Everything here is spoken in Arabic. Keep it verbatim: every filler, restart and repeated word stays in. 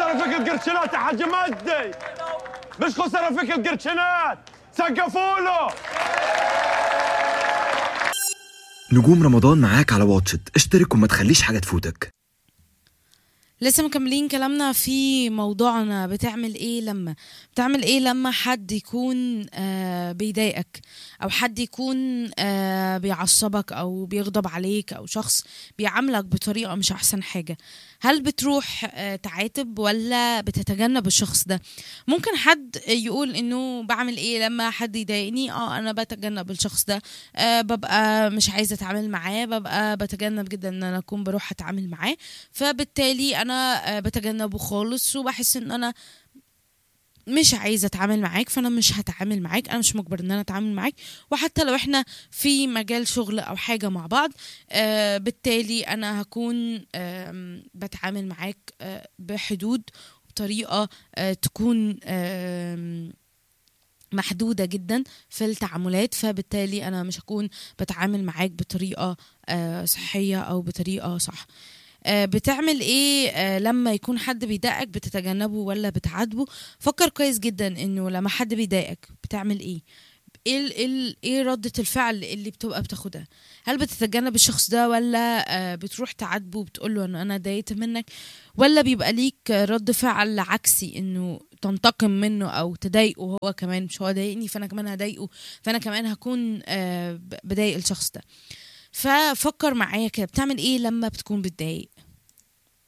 خسارة فيك القرشنات يا حاج مجدي، مش خسارة فيك القرشنات، سقفوا له. نجوم رمضان معاك على واتشت، اشترك وما تخليش حاجة تفوتك. لسه مكملين كلامنا في موضوعنا. بتعمل ايه لما بتعمل ايه لما حد يكون آه بيضايقك، او حد يكون آه بيعصبك او بيغضب عليك، او شخص بيعاملك بطريقة مش احسن حاجة؟ هل بتروح آه تعاتب ولا بتتجنب الشخص ده؟ ممكن حد يقول انه بعمل ايه لما حد يضايقني؟ اه انا بتجنب الشخص ده، آه ببقى مش عايزة اتعامل معاه، ببقى بتجنب جدا ان انا اكون بروح اتعامل معاه، فبالتالي انا انا بتجنبه خالص وبحس ان انا مش عايزه اتعامل معاك، فانا مش هتعامل معاك، انا مش مجبر ان انا اتعامل معاك. وحتى لو احنا في مجال شغل او حاجه مع بعض، آه بالتالي انا هكون آه بتعامل معاك آه بحدود، بطريقه آه تكون آه محدودة جدا في التعاملات، فبالتالي أنا مش هكون بتعامل معاك بطريقة آه صحية أو بطريقة صح. آه بتعمل ايه آه لما يكون حد بيضايقك؟ بتتجنبه ولا بتعاتبه؟ فكر كويس جدا انه لما حد بيضايقك بتعمل ايه، ايه ال- ايه ال- ايه ردة الفعل اللي بتبقى بتاخدها؟ هل بتتجنب الشخص ده ولا آه بتروح تعاتبه وبتقوله ان انا ضايقت منك؟ ولا بيبقى ليك رد فعل عكسي، انه تنتقم منه او تضايقه هو كمان؟ مش هو ضايقني فانا كمان هضايقه، فانا كمان هكون آه ب- بضايق الشخص ده. ففكر معايا كده، بتعمل ايه لما بتكون بتضايق؟